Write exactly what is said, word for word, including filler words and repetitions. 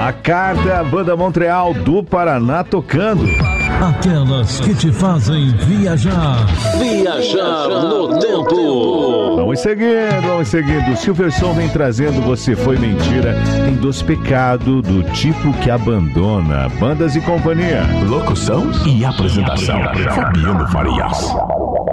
A Carta é a banda Montreal do Paraná tocando. Aquelas que te fazem viajar. Viajar no tempo. Vamos seguindo, vamos seguindo. Silverson vem trazendo Você Foi Mentira. Tem Dos Pecados, do tipo que abandona. Bandas e Companhia. Locução e apresentação, Fabiano Farias.